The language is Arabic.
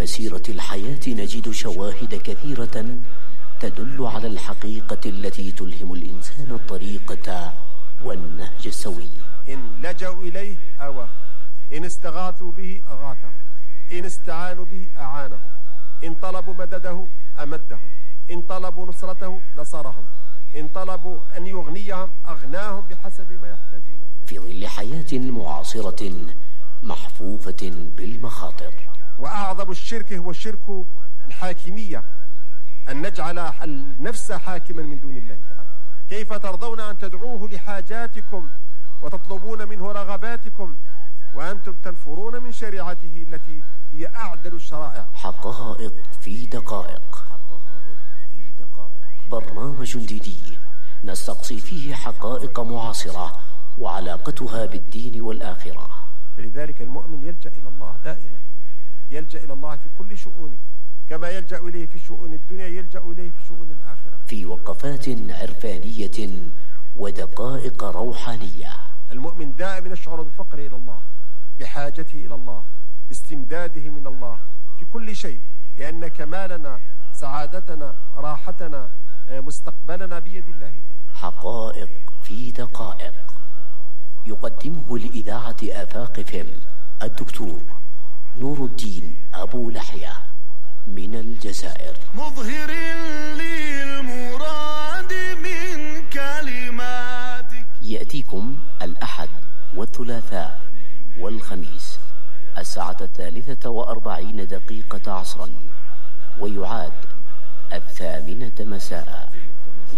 مسيرة الحياة نجد شواهد كثيرة تدل على الحقيقة التي تلهم الإنسان الطريقة والنهج السوي. إن لجأوا إليه أواه، إن استغاثوا به أغاثهم، إن استعانوا به أعانهم، إن طلبوا مدده أمدهم، إن طلبوا نصرته نصرهم، إن طلبوا أن يغنيهم أغناهم بحسب ما يحتاجون إليه. في ظل حياة معاصرة محفوفة بالمخاطر. وأعظم الشرك هو شرك الحاكمية، أن نجعل النفس حاكما من دون الله تعالى. كيف ترضون أن تدعوه لحاجاتكم وتطلبون منه رغباتكم وأنتم تنفرون من شريعته التي هي أعدل الشرائع؟ حقائق في دقائق. برنامج جديد نستقصي فيه حقائق معاصرة وعلاقتها بالدين والآخرة. فلذلك المؤمن يلجأ إلى الله دائما، يلجأ إلى الله في كل شؤونه، كما يلجأ إليه في شؤون الدنيا يلجأ إليه في شؤون الآخرة. في وقفات عرفانية ودقائق روحانية. المؤمن دائما يشعر بفقره إلى الله، بحاجته إلى الله، باستمداده من الله في كل شيء، لأن كمالنا، سعادتنا، راحتنا، مستقبلنا بيد الله تعالى. حقائق في دقائق يقدمه لإذاعة آفاق فم الدكتور نور الدين أبو لحية من الجزائر. مظهر للمراد من كلماتك. يأتيكم الأحد والثلاثاء والخميس 3:43 عصرا، ويعاد 8:00 مساء.